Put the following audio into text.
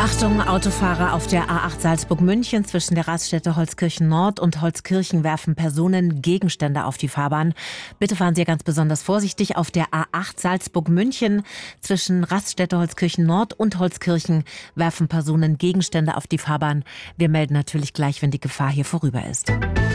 Achtung, Autofahrer auf der A8 Salzburg-München zwischen der Raststätte Holzkirchen Nord und Holzkirchen werfen Personen Gegenstände auf die Fahrbahn. Bitte fahren Sie ganz besonders vorsichtig. Auf der A8 Salzburg-München zwischen Raststätte Holzkirchen Nord und Holzkirchen werfen Personen Gegenstände auf die Fahrbahn. Wir melden natürlich gleich, wenn die Gefahr hier vorüber ist.